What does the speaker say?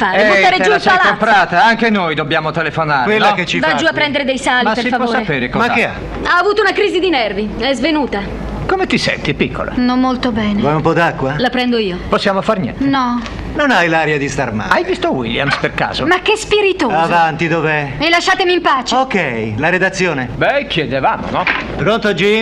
fare? Buttare te giù la il sei palazzo? comprata? Anche noi dobbiamo telefonare, Quella no? che ci Va fa giù a qui. prendere dei sali, Ma per si può favore. sapere cosa? Ma che ha? Ha avuto una crisi di nervi, è svenuta. Come ti senti, piccola? Non molto bene. Vuoi un po' d'acqua? La prendo io. Possiamo far niente. No. Non hai l'aria di star male. Hai visto Williams per caso? Ma che spiritoso! Avanti, dov'è? E lasciatemi in pace. Ok, la redazione. Beh, chiedevamo, no? Pronto, Jim?